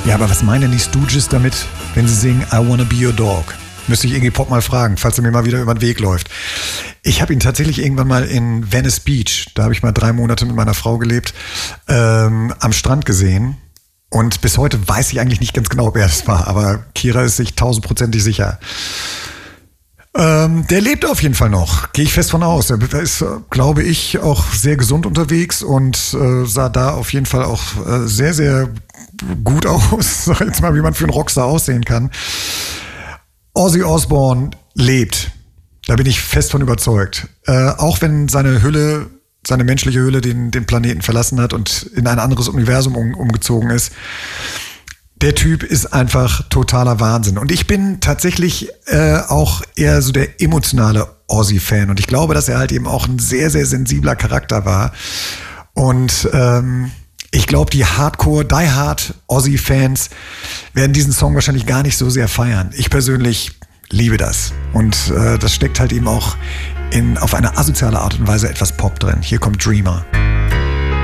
Ja, aber was meinen die Stooges damit, wenn sie singen I Wanna Be Your Dog? Müsste ich Iggy Pop mal fragen, falls er mir mal wieder über den Weg läuft. Ich habe ihn tatsächlich irgendwann mal in Venice Beach, da habe ich mal 3 Monate mit meiner Frau gelebt, am Strand gesehen. Und bis heute weiß ich eigentlich nicht ganz genau, wer es war, aber Kira ist sich 1000%ig sicher. Der lebt auf jeden Fall noch, gehe ich fest von aus. Er ist, glaube ich, auch sehr gesund unterwegs und sah da auf jeden Fall auch sehr, sehr gut aus. Sag jetzt mal, wie man für einen Rockstar aussehen kann. Ozzy Osbourne lebt. Da bin ich fest von überzeugt. Auch wenn seine Hülle, seine menschliche Hülle den Planeten verlassen hat und in ein anderes Universum umgezogen ist. Der Typ ist einfach totaler Wahnsinn. Und ich bin tatsächlich auch eher so der emotionale Ozzy-Fan. Und ich glaube, dass er halt eben auch ein sehr, sehr sensibler Charakter war. Und ich glaube, die Hardcore-Die-Hard Ozzy-Fans werden diesen Song wahrscheinlich gar nicht so sehr feiern. Ich persönlich liebe das. Und das steckt halt eben auch auf eine asoziale Art und Weise etwas Pop drin. Hier kommt Dreamer.